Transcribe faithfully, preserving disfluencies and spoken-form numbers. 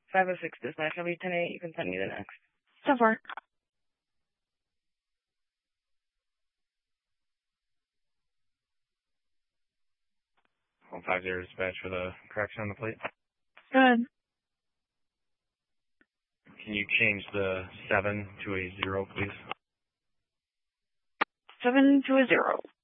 five oh six dispatch. I'll be ten eight. You can send me the next. So far. one five zero dispatch for the correction on the plate. Good. Can you change the seven to a zero, please? Seven to a zero.